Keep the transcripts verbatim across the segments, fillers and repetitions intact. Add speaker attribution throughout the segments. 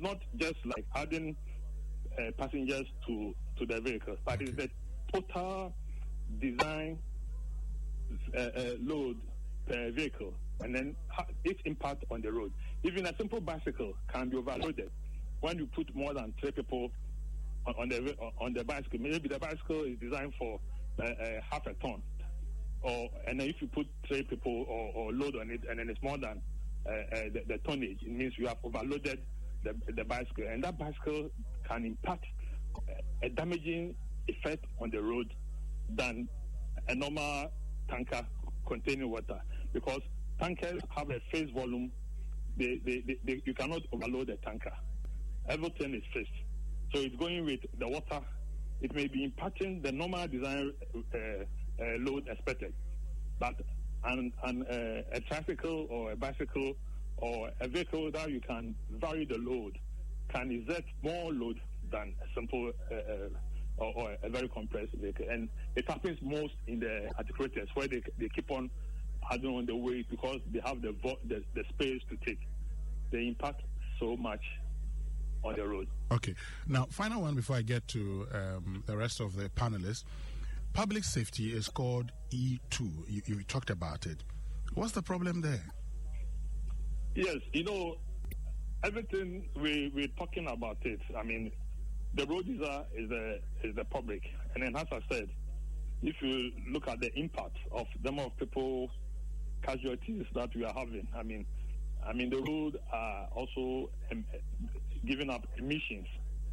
Speaker 1: it's not just like adding uh, passengers to, to the vehicle, but okay. it's the total design uh, uh, load per vehicle, and then its impact on the road. Even a simple bicycle can be overloaded when you put more than three people on, on the on the bicycle. Maybe the bicycle is designed for uh, uh, half a ton, or and then if you put three people or, or load on it, and then it's more than uh, uh, the, the tonnage, it means you have overloaded the, the bicycle, and that bicycle can impact a damaging effect on the road than a normal tanker containing water, because tankers have a face volume. They, they, they, they, you cannot overload the tanker. Everything is fixed, so it's going with the water. It may be impacting the normal design uh, uh, load expected, but an, an, uh, a tricycle or a bicycle or a vehicle that you can vary the load can exert more load than a simple uh, uh, or, or a very compressed vehicle. And it happens most in the articulators, where they, they keep on adding on the weight because they have the, vo- the the space to take. They impact so much on the road.
Speaker 2: Okay. Now, final one before I get to um, the rest of the panelists. Public safety is called E two. You, you talked about it. What's the problem there?
Speaker 1: Yes, you know, everything we, we're talking about it. I mean, the road is a, is a, is the public. And then, as I said, if you look at the impact of the number of people, casualties that we are having, I mean, I mean, the road are also um, giving up emissions.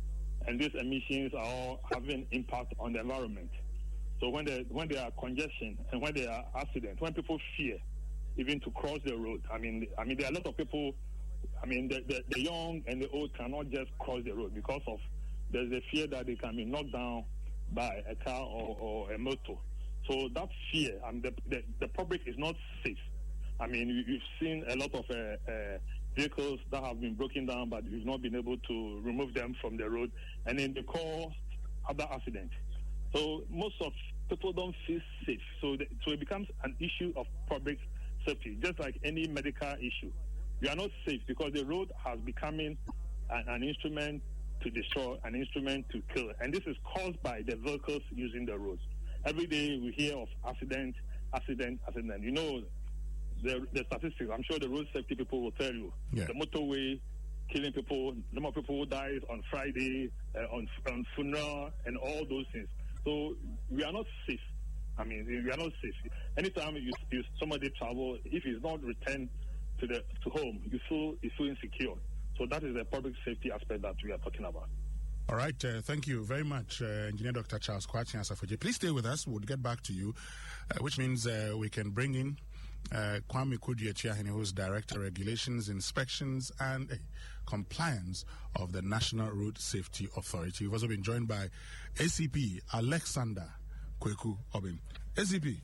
Speaker 1: And these emissions are all having impact on the environment. So when they, when there are congestion and when there are accidents, when people fear even to cross the road, I mean, I mean, there are a lot of people, I mean, the, the, the young and the old cannot just cross the road because of there's a fear that they can be knocked down by a car or, or a motor. So that fear, I mean, the, the, the public is not safe. I mean, you, you've seen a lot of uh, uh, vehicles that have been broken down, but we've not been able to remove them from the road, and then they cause other accidents. So most of people don't feel safe. So, the, so it becomes an issue of public safety, just like any medical issue. You are not safe because the road has become an, an instrument to destroy, an instrument to kill. And this is caused by the vehicles using the roads. Every day we hear of accident, accident, accident. You know, the, the statistics, I'm sure the road safety people will tell you. Yeah. The motorway killing people, the number of people who died on Friday, uh, on, on funeral, and all those things. So we are not safe. I mean, we are not safe. Anytime you, you somebody travel, if he's not returned to the to home, you feel you feel insecure. So that is the public safety aspect that we are talking about.
Speaker 2: All right. Uh, thank you very much, uh, Engineer Doctor Charles Kwakye Asafoje. Please stay with us. We'll get back to you, uh, which means uh, we can bring in uh, Kwame Kodu-Echiahene, who's Director Regulations, Inspections and uh, Compliance of the National Road Safety Authority. We've also been joined by A C P Alexander Kweku Obin. A C P,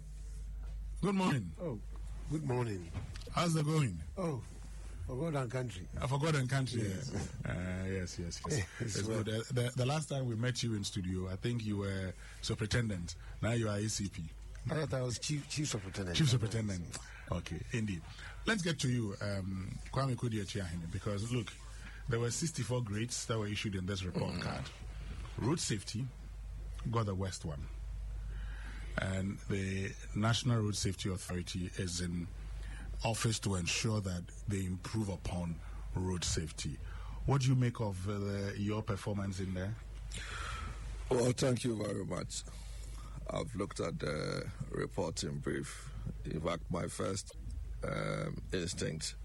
Speaker 2: good morning.
Speaker 3: Oh, good morning.
Speaker 2: How's it going?
Speaker 3: Oh, forgotten country.
Speaker 2: A forgotten country. Yes, uh, yes, yes. yes. It's
Speaker 3: well.
Speaker 2: good. The, the, the last time we met you in studio, I think you were superintendent. Now you are A C P.
Speaker 3: I thought I was chief, chief superintendent.
Speaker 2: Chief superintendent. Okay, indeed. Let's get to you, um, Kwame Kodu-Echiahene, because look, there were sixty-four grades that were issued in this report mm. card. Road safety got the worst one. And the National Road Safety Authority is in office to ensure that they improve upon road safety. What do you make of uh, the, your performance in there?
Speaker 4: Well, thank you very much. I've looked at the report in brief. In fact, my first um, instinct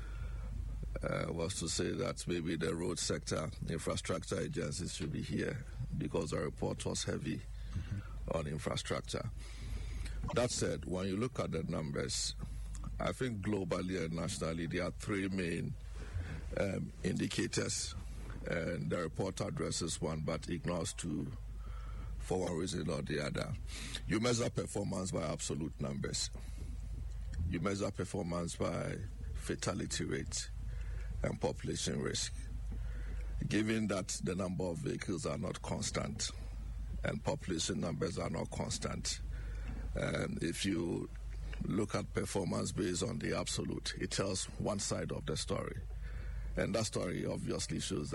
Speaker 4: uh, was to say that maybe the road sector infrastructure agencies should be here because the report was heavy mm-hmm. on infrastructure. That said, when you look at the numbers, I think globally and nationally there are three main um, indicators, and the report addresses one but ignores two for one reason or the other. You measure performance by absolute numbers. You measure performance by fatality rate and population risk. Given that the number of vehicles are not constant and population numbers are not constant, and if you look at performance based on the absolute, it tells one side of the story. And that story obviously shows that